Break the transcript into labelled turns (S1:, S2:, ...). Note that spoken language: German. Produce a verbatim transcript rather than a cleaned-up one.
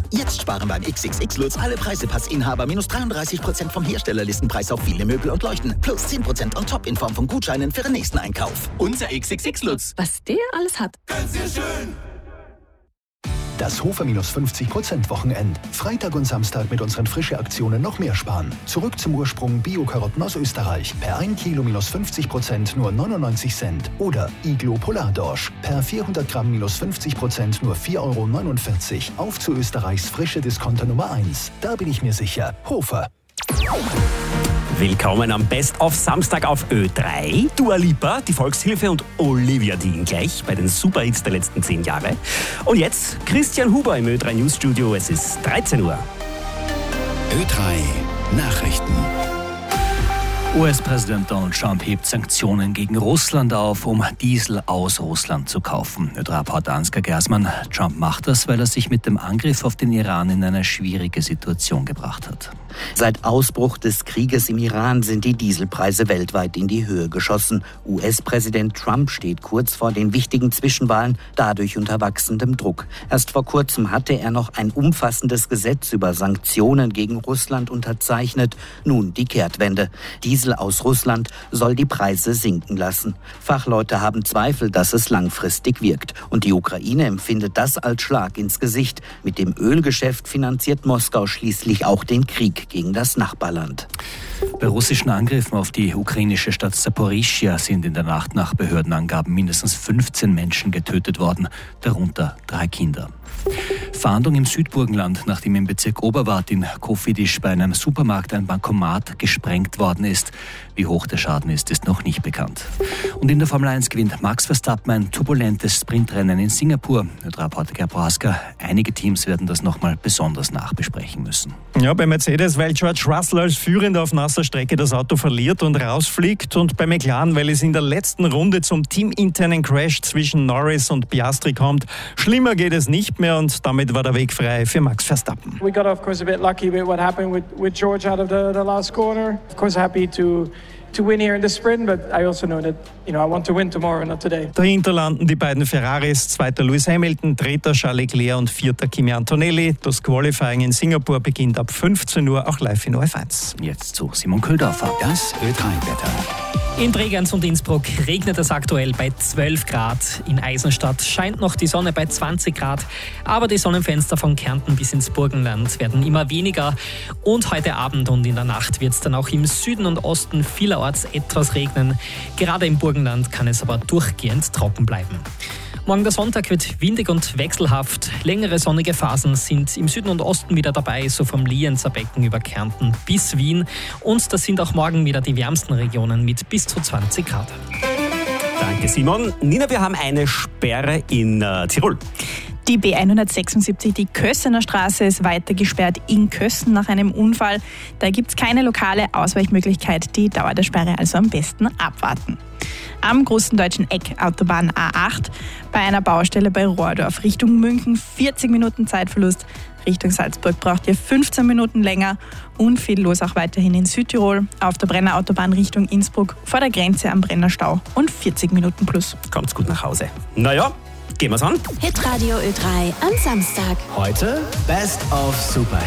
S1: Jetzt sparen beim X X X Lutz alle Preisepassinhaber minus dreiunddreißig Prozent vom Herstellerlistenpreis auf viele Möbel und Leuchten. Plus zehn Prozent on top in Form von Gutscheinen für den nächsten Einkauf. Unser X X X Lutz.
S2: Was der alles hat.
S3: Ganz sehr schön.
S4: Das Hofer minus fünfzig Prozent Wochenend. Freitag und Samstag mit unseren Frische-Aktionen noch mehr sparen. Zurück zum Ursprung Bio-Karotten aus Österreich. Per ein Kilo minus fünfzig Prozent nur neunundneunzig Cent. Oder Iglo Polardorsch. Per vierhundert Gramm minus fünfzig Prozent nur vier Euro neunundvierzig. Auf zu Österreichs frische Discounter Nummer eins. Da bin ich mir sicher. Hofer.
S5: Willkommen am Best of Samstag auf Ö drei. Dua Lipa, die Volkshilfe und Olivia Dean gleich bei den Superhits der letzten zehn Jahre. Und jetzt Christian Huber im Ö drei News Studio. Es ist dreizehn Uhr.
S3: Ö drei Nachrichten.
S6: U S-Präsident Donald Trump hebt Sanktionen gegen Russland auf, um Diesel aus Russland zu kaufen. Ö drei Reporter Ansgar Gersmann. Trump macht das, weil er sich mit dem Angriff auf den Iran in eine schwierige Situation gebracht hat.
S7: Seit Ausbruch des Krieges im Iran sind die Dieselpreise weltweit in die Höhe geschossen. U S-Präsident Trump steht kurz vor den wichtigen Zwischenwahlen, dadurch unter wachsendem Druck. Erst vor kurzem hatte er noch ein umfassendes Gesetz über Sanktionen gegen Russland unterzeichnet. Nun die Kehrtwende. Diesel aus Russland soll die Preise sinken lassen. Fachleute haben Zweifel, dass es langfristig wirkt. Und die Ukraine empfindet das als Schlag ins Gesicht. Mit dem Ölgeschäft finanziert Moskau schließlich auch den Krieg gegen das Nachbarland.
S6: Bei russischen Angriffen auf die ukrainische Stadt Saporischschja sind in der Nacht nach Behördenangaben mindestens fünfzehn Menschen getötet worden, darunter drei Kinder. Fahndung im Südburgenland, nachdem im Bezirk Oberwart in Kofidis bei einem Supermarkt ein Bankomat gesprengt worden ist. Wie hoch der Schaden ist, ist noch nicht bekannt. Und in der Formel eins gewinnt Max Verstappen ein turbulentes Sprintrennen in Singapur. Der Reporter Gerd Prohaska, einige Teams werden das nochmal besonders nachbesprechen müssen.
S8: Ja, bei Mercedes, weil George Russell als Führender auf nasser Strecke das Auto verliert und rausfliegt. Und bei McLaren, weil es in der letzten Runde zum teaminternen Crash zwischen Norris und Piastri kommt. Schlimmer geht es nicht mehr und damit war der Weg frei für Max Verstappen.
S9: We got of course a bit lucky with what happened with, with George out of the, the last corner. Of course happy to to win here in the sprint, but I also know that, you know, I want to win tomorrow, not today.
S8: Dahinter landen die beiden Ferraris, zweiter Lewis Hamilton, dritter Charles Leclerc und vierter Kimi Antonelli. Das Qualifying in Singapur beginnt ab fünfzehn Uhr, auch live in O F eins.
S6: Jetzt zu Simon Köldorfer.
S3: Das Ö drei Wetter.
S10: In Bregenz und Innsbruck regnet es aktuell bei zwölf Grad. In Eisenstadt scheint noch die Sonne bei zwanzig Grad. Aber die Sonnenfenster von Kärnten bis ins Burgenland werden immer weniger. Und heute Abend und in der Nacht wird es dann auch im Süden und Osten vielerorts etwas regnen. Gerade im Burgenland kann es aber durchgehend trocken bleiben. Morgen der Sonntag wird windig und wechselhaft. Längere sonnige Phasen sind im Süden und Osten wieder dabei, so vom Lienzer Becken über Kärnten bis Wien. Und das sind auch morgen wieder die wärmsten Regionen mit bis zu zwanzig Grad.
S5: Danke, Simon. Nina, wir haben eine Sperre in äh, Tirol.
S11: Die B hundertsechsundsiebzig, die Kössener Straße, ist weiter gesperrt in Kössen nach einem Unfall. Da gibt es keine lokale Ausweichmöglichkeit. Die Dauer der Sperre also am besten abwarten. Am großen deutschen Eck, Autobahn A acht, bei einer Baustelle bei Rohrdorf Richtung München vierzig Minuten Zeitverlust. Richtung Salzburg braucht ihr fünfzehn Minuten länger und viel los auch weiterhin in Südtirol. Auf der Brenner-Autobahn Richtung Innsbruck vor der Grenze am Brennerstau und vierzig Minuten plus.
S5: Kommt's gut nach Hause. Naja, gehen wir's an.
S2: Hitradio Ö drei am Samstag.
S3: Heute Best of Superhits.